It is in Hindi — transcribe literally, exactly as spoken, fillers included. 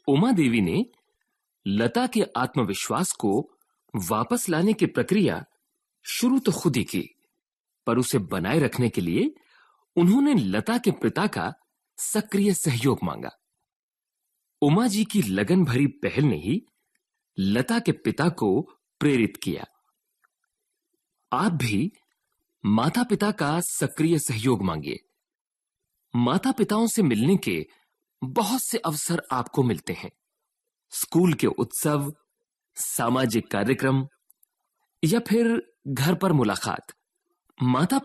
उमा देवी ने लता के आत्मविश्वास को वापस लाने की प्रक्रिया शुरू तो खुद ही की, पर उसे बनाए रखने के लिए उन्होंने लता के पिता का सक्रिय सहयोग मांगा। उमा जी की लगन भरी पहल ने ही लता के पिता को प्रेरित किया। आप भी माता पिता का सक्रिय सहयोग मांगिए। माता पिताओं से मिलने के बहुत से अवसर आपको मिलते हैं। स्कूल के उत्सव, सामाजिक कार्यक्रम या फिर घर पर मुलाकात। माता